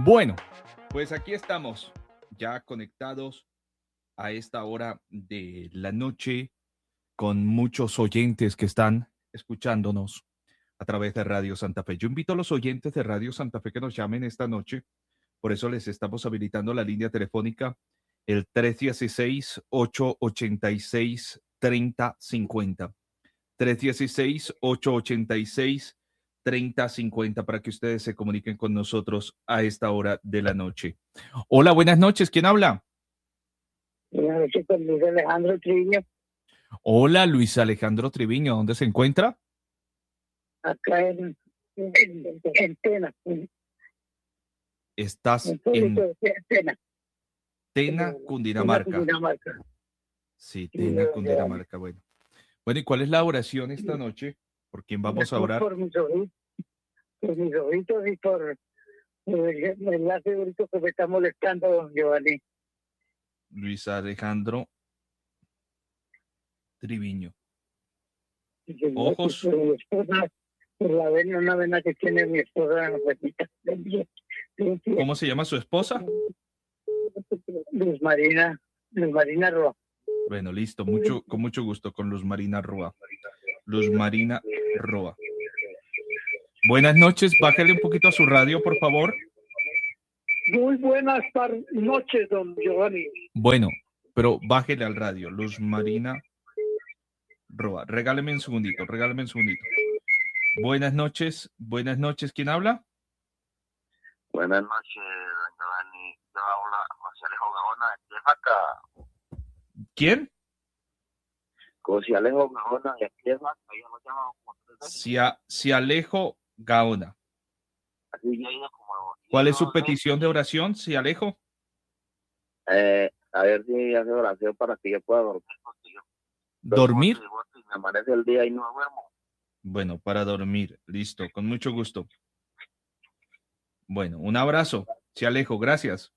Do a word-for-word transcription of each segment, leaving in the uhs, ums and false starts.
Bueno, pues aquí estamos, ya conectados a esta hora de la noche con muchos oyentes que están escuchándonos a través de Radio Santa Fe. Yo invito a los oyentes de Radio Santa Fe que nos llamen esta noche, por eso les estamos habilitando la línea telefónica, el tres dieciséis, ocho ochenta y seis, treinta cincuenta. tres dieciséis, ocho ochenta y seis, treinta cincuenta para que ustedes se comuniquen con nosotros a esta hora de la noche. Hola, buenas noches. ¿Quién habla? Buenas noches, con Luis Alejandro Triviño. Hola, Luis Alejandro Triviño. ¿Dónde se encuentra? Acá en, en, en Tena. Estás En, en Tena. Tena, Cundinamarca. Cundinamarca. Sí, Tena, Cundinamarca. Bueno. Bueno, ¿y cuál es la oración esta noche? ¿Por quién vamos a orar? Por mis ojitos, por mis ojitos y por el enlace bonito que me está molestando, don Giovanni. Luis Alejandro Triviño. Ojos. Por mi esposa, por la vena, una vena que tiene mi esposa. ¿Cómo se llama su esposa? Luz Marina, Luz Marina Roa. Bueno, listo, mucho, con mucho gusto, con Luz Marina Roa. Luz Marina Roa. Buenas noches, bájale un poquito a su radio, por favor. Muy buenas noches, don Giovanni. Bueno, pero bájele al radio, Luz Marina Roa. Regáleme un segundito, regáleme un segundito. Buenas noches, buenas noches, ¿quién habla? Buenas noches, don Giovanni. Yo hablo José Alejo Gaona de Tiefaca. ¿Quién? José Alejo Gaona de Tiefaca. Yo lo llamo como tres veces. Cialejo Gaona. Así ya he ido como... ¿Cuál es su petición de oración, Cialejo? Eh, a ver si hace oración para que yo pueda dormir. Yo ¿Dormir? Y me amanece el día y no duermo. Bueno, para dormir. Listo, con mucho gusto. Bueno, un abrazo, Cialejo, gracias.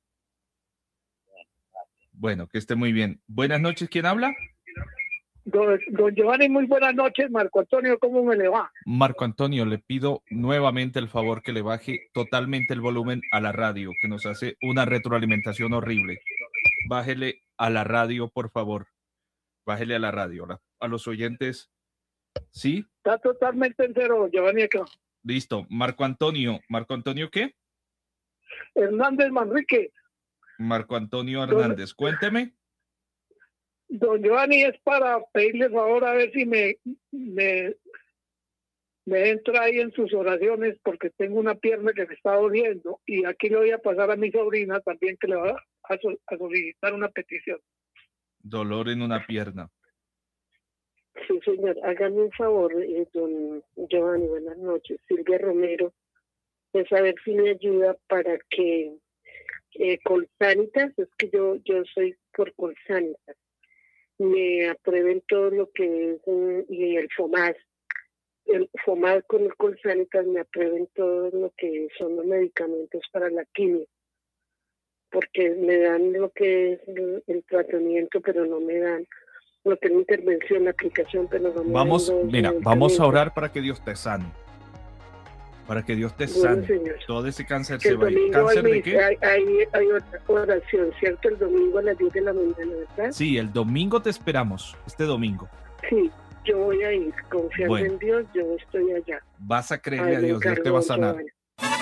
Bueno, que esté muy bien. Buenas noches, ¿quién habla? Don, don Giovanni, muy buenas noches. Marco Antonio, ¿cómo me le va? Marco Antonio, le pido nuevamente el favor que le baje totalmente el volumen a la radio, que nos hace una retroalimentación horrible. Bájele a la radio, por favor. Bájele a la radio, a, a los oyentes. ¿Sí? Está totalmente entero, Giovanni, acá. Listo. Marco Antonio. ¿Marco Antonio qué? Hernández Manrique. Marco Antonio Hernández. Don, cuénteme. Don Giovanni, es para pedirle favor a ver si me, me, me entra ahí en sus oraciones, porque tengo una pierna que me está doliendo y aquí le voy a pasar a mi sobrina también que le va a, a solicitar una petición. Dolor en una pierna. Sí, señor, hágame un favor, eh, don Giovanni, buenas noches. Silvia Romero, es a ver si me ayuda para que eh, Colsanitas, es que yo yo soy por Colsanitas, me aprueben todo lo que es um, y el FOMAS, el FOMAS con el Colsanitas me aprueben todo lo que son los medicamentos para la quimio, porque me dan lo que es el, el tratamiento, pero no me dan lo que es la intervención, la aplicación, pero no me Vamos, dan los mira, vamos a orar para que Dios te sane. Para que Dios te sane. Bueno, todo ese cáncer que se vaya. ¿Cáncer de qué? Hay, hay, hay otra oración, ¿cierto? El domingo a las diez de la mañana, ¿verdad? Sí, el domingo te esperamos, este domingo. Sí, yo voy a ir, confiando bueno, en Dios, yo estoy allá. Vas a creerle Ay, a Dios, Dios te va a sanar. Giovanni.